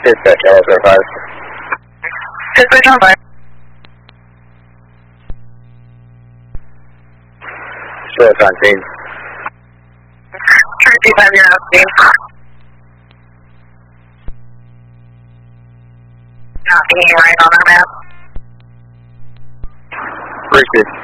Dispatch, L05. Dispatch on fire. Show us on scene. Tracy 5, you're on scene. Nothing right on our map. Richard.